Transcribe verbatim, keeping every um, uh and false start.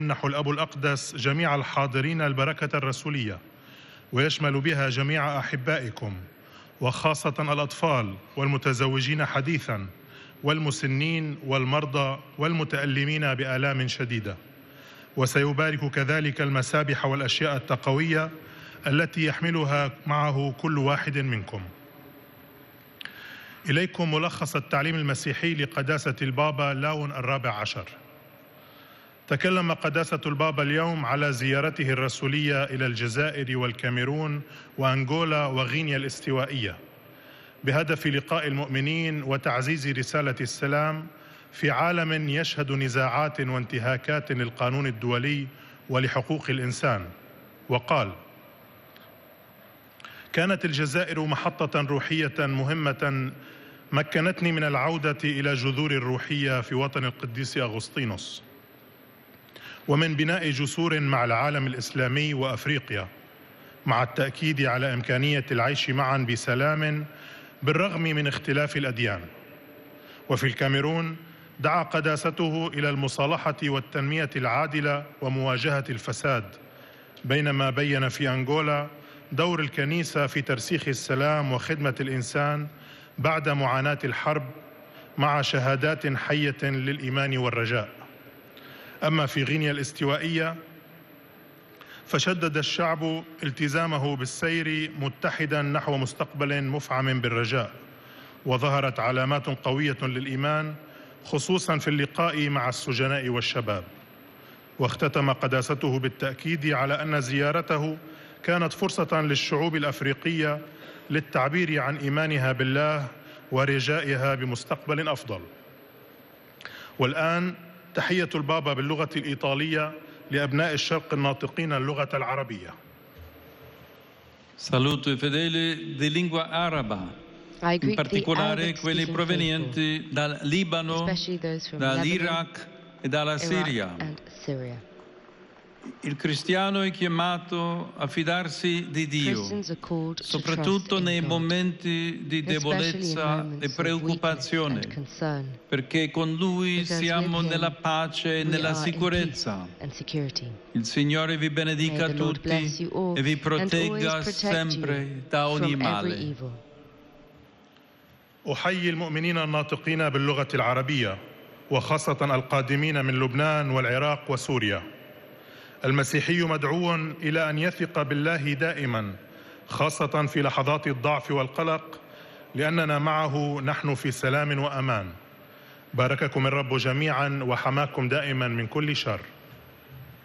يمنح الأب الأقدس جميع الحاضرين البركة الرسولية، ويشمل بها جميع أحبائكم، وخاصة الأطفال والمتزوجين حديثا والمسنين والمرضى والمتألمين بآلام شديدة. وسيبارك كذلك المسابح والأشياء التقوية التي يحملها معه كل واحد منكم. إليكم ملخص التعليم المسيحي لقداسة البابا لاون الرابع عشر. تكلم قداسة البابا اليوم على زيارته الرسولية إلى الجزائر والكاميرون وأنغولا وغينيا الاستوائية بهدف لقاء المؤمنين وتعزيز رسالة السلام في عالم يشهد نزاعات وانتهاكات للقانون الدولي ولحقوق الإنسان. وقال: كانت الجزائر محطة روحية مهمة مكنتني من العودة إلى جذور الروحية في وطن القديس أغسطينوس، ومن بناء جسور مع العالم الإسلامي وأفريقيا، مع التأكيد على إمكانية العيش معا بسلام بالرغم من اختلاف الأديان. وفي الكاميرون دعا قداسته إلى المصالحة والتنمية العادلة ومواجهة الفساد، بينما بين في أنغولا دور الكنيسة في ترسيخ السلام وخدمة الإنسان بعد معاناة الحرب، مع شهادات حية للإيمان والرجاء. أما في غينيا الاستوائية فشدد الشعب التزامه بالسير متحدا نحو مستقبل مفعم بالرجاء، وظهرت علامات قوية للإيمان خصوصا في اللقاء مع السجناء والشباب. واختتم قداسته بالتأكيد على أن زيارته كانت فرصة للشعوب الأفريقية للتعبير عن إيمانها بالله ورجائها بمستقبل أفضل. والآن تحية البابا باللغة الإيطالية لأبناء الشرق الناطقين اللغة العربية. Saluto i fedeli di lingua araba, in particolare quelli provenienti dal Libano, dall'Iraq e dalla Siria. Il cristiano è chiamato a fidarsi di Dio, soprattutto nei momenti di debolezza e preoccupazione, perché con Lui siamo nella pace e nella sicurezza. Il Signore vi benedica tutti e vi protegga sempre da ogni male. أحيي المؤمنين الناطقين باللغة العربية، وخاصة القادمين من لبنان والعراق وسوريا. المسيحي مدعو إلى أن يثق بالله دائما، خاصة في لحظات الضعف والقلق، لأننا معه نحن في سلام وأمان. بارككم الرب جميعا وحماكم دائما من كل شر.